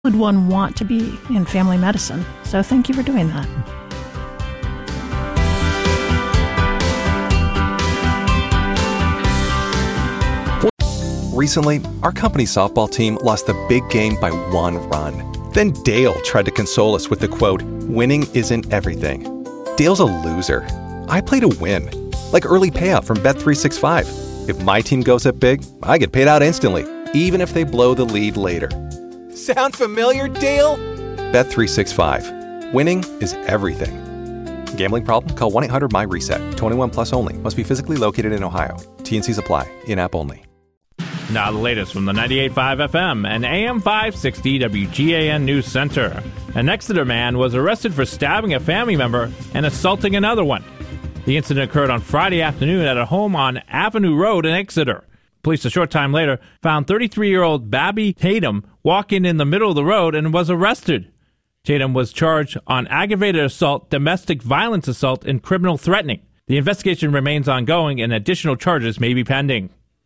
would one want to be in family medicine? So thank you for doing that. Recently, our company softball team lost the big game by 1 run. Then Dale tried to console us with the quote, "Winning isn't everything." Dale's a loser. I play to win. Like early payout from Bet365. If my team goes up big, I get paid out instantly, even if they blow the lead later. Sound familiar, Dale? Bet365. Winning is everything. Gambling problem? Call 1-800-MY-RESET. 21 plus only. Must be physically located in Ohio. T&Cs apply. In-app only. Now the latest from the 98.5 FM and AM 560 WGAN News Center. An Exeter man was arrested for stabbing a family member and assaulting another one. The incident occurred on Friday afternoon at a home on Avenue Road in Exeter. Police a short time later found 33-year-old Babby Tatum walking in the middle of the road and was arrested. Tatum was charged on aggravated assault, domestic violence assault, and criminal threatening. The investigation remains ongoing and additional charges may be pending.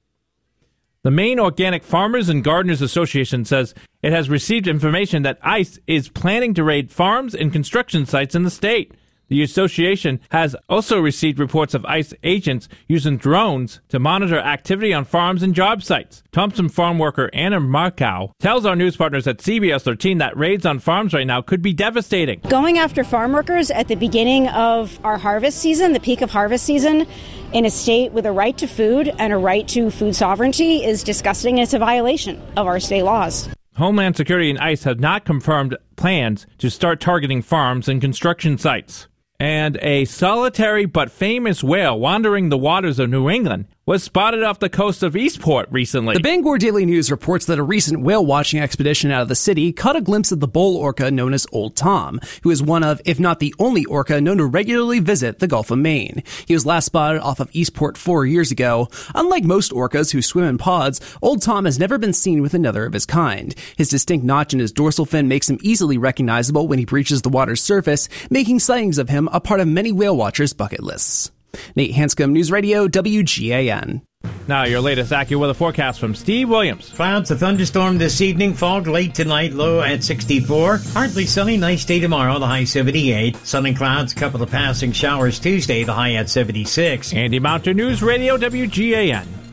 The Maine Organic Farmers and Gardeners Association says it has received information that ICE is planning to raid farms and construction sites in the state. The association has also received reports of ICE agents using drones to monitor activity on farms and job sites. Thompson farm worker Anna Markow tells our news partners at CBS 13 that raids on farms right now could be devastating. Going after farm workers at the beginning of our harvest season, the peak of harvest season, in a state with a right to food and a right to food sovereignty is disgusting. It's a violation of our state laws. Homeland Security and ICE have not confirmed plans to start targeting farms and construction sites. And a solitary but famous whale wandering the waters of New England was spotted off the coast of Eastport recently. The Bangor Daily News reports that a recent whale-watching expedition out of the city caught a glimpse of the bull orca known as Old Tom, who is one of, if not the only orca known to regularly visit the Gulf of Maine. He was last spotted off of Eastport 4 years ago. Unlike most orcas who swim in pods, Old Tom has never been seen with another of his kind. His distinct notch in his dorsal fin makes him easily recognizable when he breaches the water's surface, making sightings of him a part of many whale watchers' bucket lists. Nate Hanscom, News Radio, WGAN. Now your latest AccuWeather forecast from Steve Williams. Clouds, a thunderstorm this evening, fog late tonight, low at 64. Partly sunny, nice day tomorrow, the high 78. Sun and clouds, a couple of passing showers Tuesday, the high at 76. Andy Mountain, News Radio, WGAN.